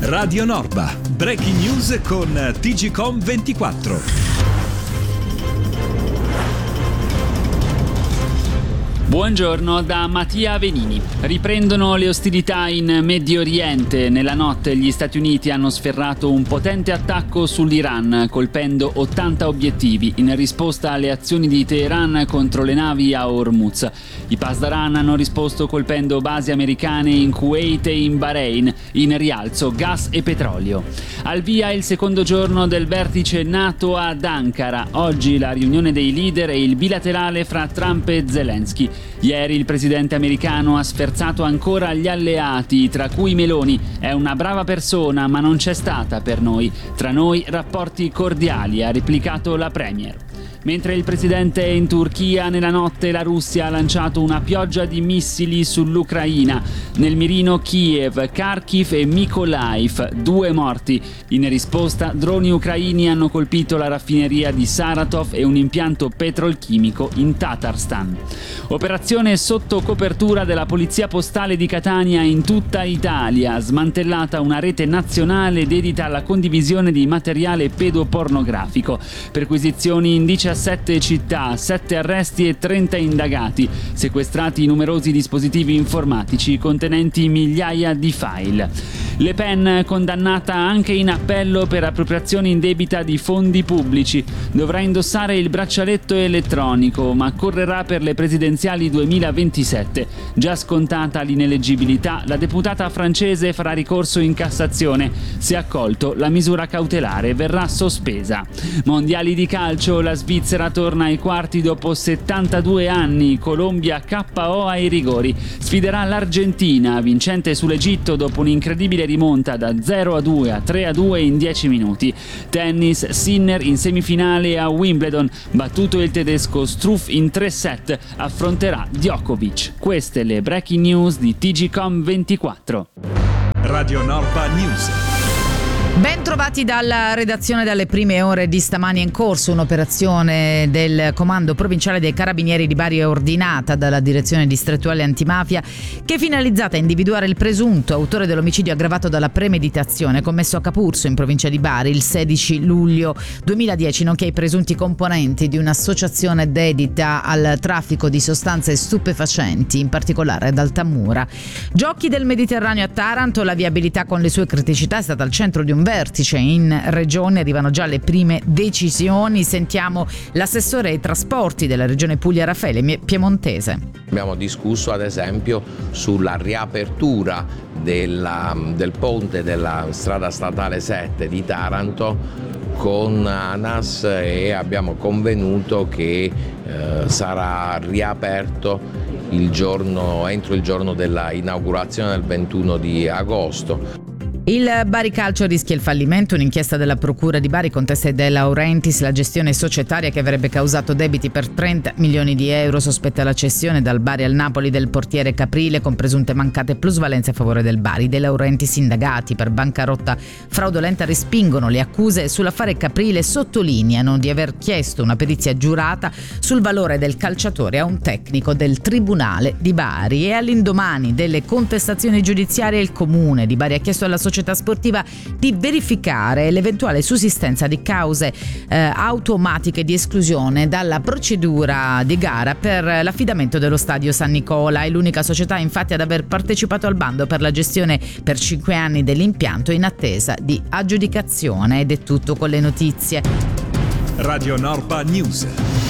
Radio Norba, breaking news con TGcom24. Buongiorno da Mattia Venini. Riprendono le ostilità in Medio Oriente. Nella notte gli Stati Uniti hanno sferrato un potente attacco sull'Iran, colpendo 80 obiettivi in risposta alle azioni di Teheran contro le navi a Hormuz. I Pasdaran hanno risposto colpendo basi americane in Kuwait e in Bahrain, in rialzo gas e petrolio. Al via il secondo giorno del vertice NATO ad Ankara. Oggi la riunione dei leader e il bilaterale fra Trump e Zelensky. Ieri il presidente americano ha sferzato ancora gli alleati, tra cui Meloni. È una brava persona, ma non c'è stata per noi. Tra noi rapporti cordiali, ha replicato la premier. Mentre il presidente è in Turchia, nella notte la Russia ha lanciato una pioggia di missili sull'Ucraina. Nel mirino Kiev, Kharkiv e Mykolaiv, 2 morti. In risposta, droni ucraini hanno colpito la raffineria di Saratov e un impianto petrolchimico in Tatarstan. Operazione sotto copertura della Polizia Postale di Catania in tutta Italia. Smantellata una rete nazionale dedita alla condivisione di materiale pedopornografico. Perquisizioni in 17 città, 7 arresti e 30 indagati. Sequestrati numerosi dispositivi informatici contenenti migliaia di file. Le Pen condannata anche in appello per appropriazione indebita di fondi pubblici. Dovrà indossare il braccialetto elettronico, ma correrà per le presidenziali 2027. Già scontata l'ineleggibilità, la deputata francese farà ricorso in Cassazione. Se accolto, la misura cautelare verrà sospesa. Mondiali di calcio, la Svizzera torna ai quarti dopo 72 anni. Colombia KO ai rigori. Sfiderà l'Argentina, vincente sull'Egitto dopo un'incredibile rimonta da 0-2 a 3-2 in 10 minuti. Tennis, Sinner in semifinale a Wimbledon. Battuto il tedesco Struff in 3 set, affronterà Djokovic. Queste le breaking news di TGcom24. Radio Norba News. Ben trovati dalla redazione. Dalle prime ore di stamani è in corso un'operazione del Comando Provinciale dei Carabinieri di Bari ordinata dalla Direzione Distrettuale Antimafia che è finalizzata a individuare il presunto autore dell'omicidio aggravato dalla premeditazione commesso a Capurso in provincia di Bari il 16 luglio 2010, nonché i presunti componenti di un'associazione dedita al traffico di sostanze stupefacenti, in particolare ad Altamura. Giochi del Mediterraneo a Taranto, la viabilità con le sue criticità è stata al centro di un vertice in regione, arrivano già le prime decisioni. Sentiamo l'assessore ai trasporti della regione Puglia Raffaele Piemontese. Abbiamo discusso ad esempio sulla riapertura del ponte della strada statale 7 di Taranto con ANAS e abbiamo convenuto che sarà riaperto entro il giorno della inaugurazione del 21 di agosto. Il Bari Calcio rischia il fallimento. Un'inchiesta della Procura di Bari contesta De Laurentiis la gestione societaria che avrebbe causato debiti per 30 milioni di euro. Sospetta la cessione dal Bari al Napoli del portiere Caprile con presunte mancate plusvalenze a favore del Bari. De Laurentiis, indagati per bancarotta fraudolenta, respingono le accuse sull'affare Caprile e sottolineano di aver chiesto una perizia giurata sul valore del calciatore a un tecnico del Tribunale di Bari. E all'indomani delle contestazioni giudiziarie il Comune di Bari ha chiesto alla società sportiva di verificare l'eventuale sussistenza di cause automatiche di esclusione dalla procedura di gara per l'affidamento dello stadio San Nicola. È l'unica società infatti ad aver partecipato al bando per la gestione per 5 anni dell'impianto in attesa di aggiudicazione. Ed è tutto con le notizie. Radio Norba News.